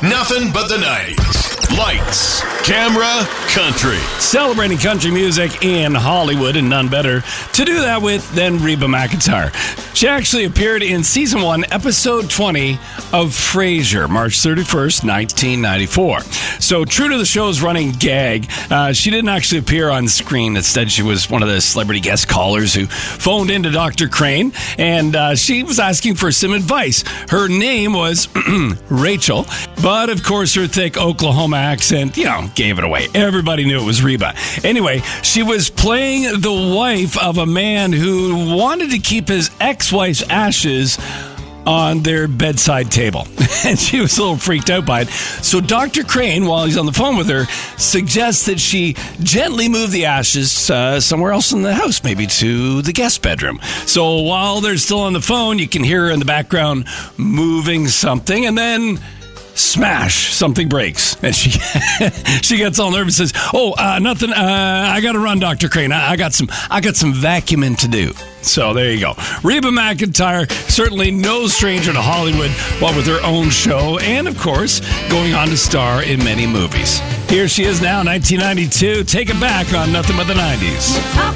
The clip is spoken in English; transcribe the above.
Nothing but the 90s. Lights, camera, country. Celebrating country music in Hollywood, and none better to do that with than Reba McEntire. She actually appeared in Season 1, Episode 20 of Frasier, March 31st, 1994. So true to the show's running gag, she didn't actually appear on screen. Instead, she was one of the celebrity guest callers who phoned into Dr. Crane, and she was asking for some advice. Her name was Rachel, but of course her thick Oklahoma accent, gave it away. Everybody knew it was Reba. Anyway, she was playing the wife of a man who wanted to keep his ex-wife's ashes on their bedside table. And she was a little freaked out by it. So Dr. Crane, while he's on the phone with her, suggests that she gently move the ashes somewhere else in the house, maybe to the guest bedroom. So while they're still on the phone, you can hear her in the background moving something, and then smash, something breaks. And she she gets all nervous and says, nothing, I gotta run, Dr. Crane. I got some vacuuming to do. So there you go. Reba McEntire, certainly no stranger to Hollywood, what with her own show, and of course, going on to star in many movies. Here she is now, 1992. Take it back on Nothing But the 90s.